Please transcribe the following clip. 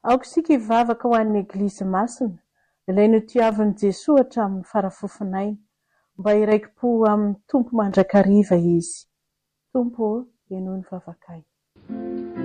Aoka isika hivavaka ho an'ny Eglizy masina, ilay notiavin'i Jesoa hatramin'ny farafofonay, mba iraiki-po amin'ny Tompo mandrakariva izy. Tompo, ienoa ny vavakay.